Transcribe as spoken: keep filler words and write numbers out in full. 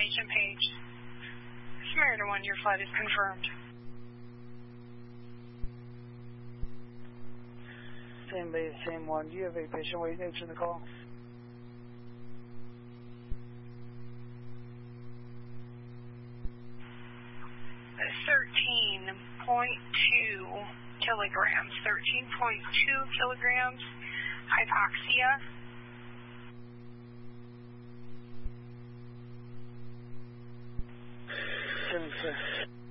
confirmation page. Samaritan one, your flight is confirmed. Same base, same one. Do you have a patient waiting to answer the call? thirteen point two kilograms. thirteen point two kilograms. Hypoxia. seven six.